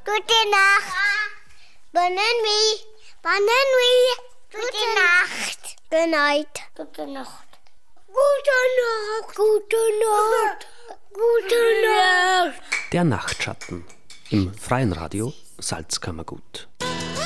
Gute Nacht. Bonne nuit. Bonne nuit. Gute Nacht. Good night. Gute Nacht. Gute Nacht. Gute Nacht. Gute Nacht. Der Nachtschatten im Freien Radio Salzkammergut.